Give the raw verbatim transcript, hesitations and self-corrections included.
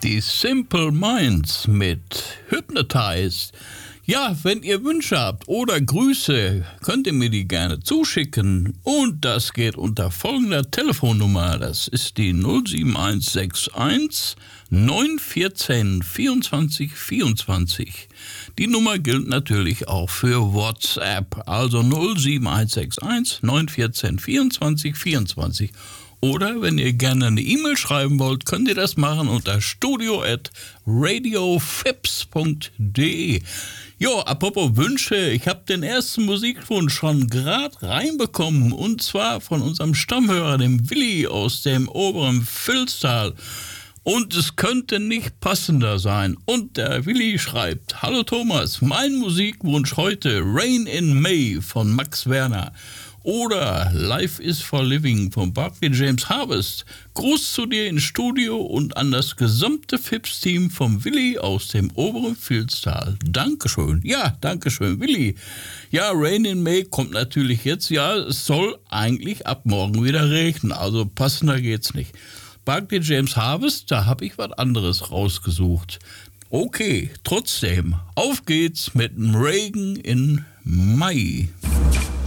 die Simple Minds mit Hypnotized. Ja, wenn ihr Wünsche habt oder Grüße, könnt ihr mir die gerne zuschicken. Und das geht unter folgender Telefonnummer. Das ist die null sieben eins sechs eins neun eins vier vierundzwanzig vierundzwanzig. Die Nummer gilt natürlich auch für WhatsApp. Also null sieben eins sechs eins neun eins vier vierundzwanzig vierundzwanzig. Oder wenn ihr gerne eine E-Mail schreiben wollt, könnt ihr das machen unter studio at radiofips punkt de. Jo, apropos Wünsche, ich habe den ersten Musikwunsch schon gerade reinbekommen, und zwar von unserem Stammhörer, dem Willi aus dem oberen Vilstal. Und es könnte nicht passender sein. Und der Willi schreibt: Hallo Thomas, mein Musikwunsch heute Rain in May von Max Werner. Oder Life is for Living von Barclay James Harvest. Gruß zu dir ins Studio und an das gesamte Fips-Team vom Willi aus dem oberen Vilstal. Dankeschön. Ja, Dankeschön, Willi. Ja, Rain in May kommt natürlich jetzt. Ja, es soll eigentlich ab morgen wieder regnen. Also passender geht's nicht. Barclay James Harvest, da habe ich was anderes rausgesucht. Okay, trotzdem, auf geht's mit dem Regen in Mai.